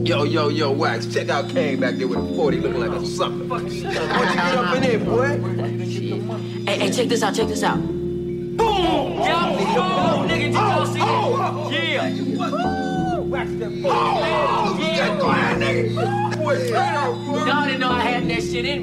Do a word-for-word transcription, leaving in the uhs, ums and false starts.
Yo, yo, yo, Wax, check out Kane back there with a forty looking like a sucker. What'd you get up in there, boy? Hey, hey, check this out, check this out. Boom! Y'all, oh, nigga, did y'all see oh, that? Yeah. Wax that boy. Oh, yeah. That boy, nigga. Boy, straight out, boy. Y'all didn't know I had that shit in me.